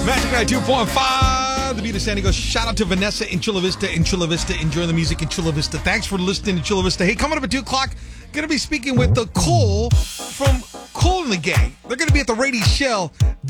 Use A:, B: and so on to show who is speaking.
A: Magic 92.5, the beat of San Diego. Shout out to Vanessa in Chula Vista, enjoying the music in Chula Vista. Thanks for listening to Chula Vista. Hey, coming up at 2 o'clock, going to be speaking with the Cole from Cole and the Gang. They're going to be at the Rady Shell